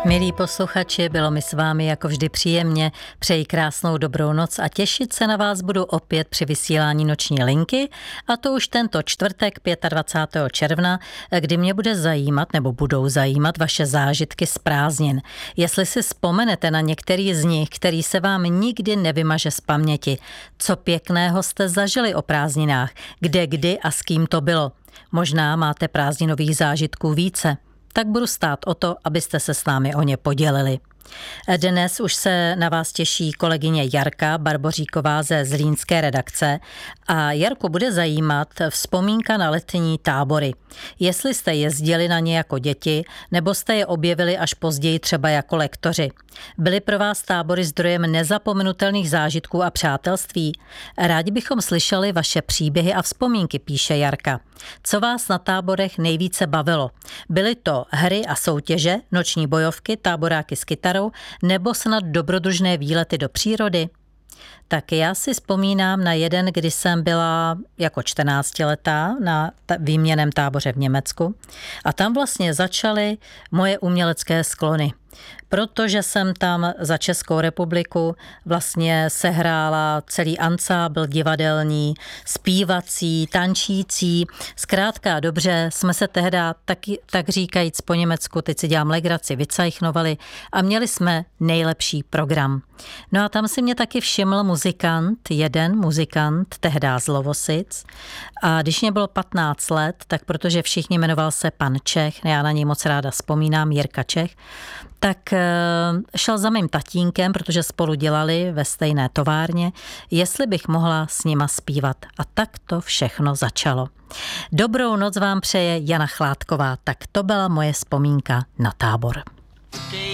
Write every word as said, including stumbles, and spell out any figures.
Milí posluchači, bylo mi s vámi jako vždy příjemně. Přeji krásnou dobrou noc a těšit se na vás budu opět při vysílání Noční linky, a to už tento čtvrtek dvacátého pátého června, kdy mě bude zajímat nebo budou zajímat vaše zážitky z prázdnin. Jestli si vzpomenete na některý z nich, který se vám nikdy nevymaže z paměti, co pěkného jste zažili o prázdninách, kde, kdy a s kým to bylo. Možná máte prázdninových zážitků více. Tak budu stát o to, abyste se s námi o ně podělili. Dnes už se na vás těší kolegyně Jarka Barboříková ze zlínské redakce a Jarku bude zajímat vzpomínka na letní tábory. Jestli jste jezdili na ně jako děti, nebo jste je objevili až později třeba jako lektoři. Byly pro vás tábory zdrojem nezapomenutelných zážitků a přátelství? Rádi bychom slyšeli vaše příběhy a vzpomínky, píše Jarka. Co vás na táborech nejvíce bavilo? Byly to hry a soutěže, noční bojovky, táboráky s kytarou, nebo snad dobrodružné výlety do přírody? Tak já si vzpomínám na jeden, kdy jsem byla jako čtrnáctiletá na výměnném táboře v Německu a tam vlastně začaly moje umělecké sklony. Protože jsem tam za Českou republiku vlastně sehrála celý ansábl divadelní, zpívací, tančící. Zkrátka dobře jsme se tehda tak, tak říkajíc po německu, teď si dělám legraci, vycajchnovali a měli jsme nejlepší program. No a tam si mě taky všiml muzikant, jeden muzikant, tehda z Lovosic. A když mě bylo patnáct let, tak protože všichni jmenoval se pan Čech, já na něj moc ráda vzpomínám, Jirka Čech, tak šel za mým tatínkem, protože spolu dělali ve stejné továrně, jestli bych mohla s nima zpívat. A tak to všechno začalo. Dobrou noc vám přeje Jana Chládková, tak to byla moje vzpomínka na tábor.